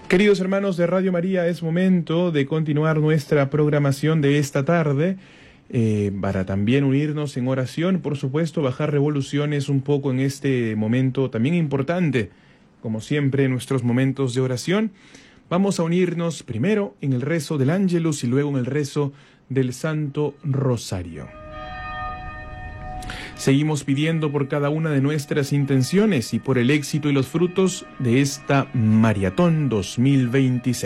Queridos hermanos de Radio María, es momento de continuar nuestra programación de esta tarde, para también unirnos en oración, por supuesto, bajar revoluciones un poco en este momento también importante, como siempre en nuestros momentos de oración. Vamos a unirnos primero en el rezo del Ángelus y luego en el rezo del Santo Rosario. Seguimos pidiendo por cada una de nuestras intenciones y por el éxito y los frutos de esta Maratón 2026.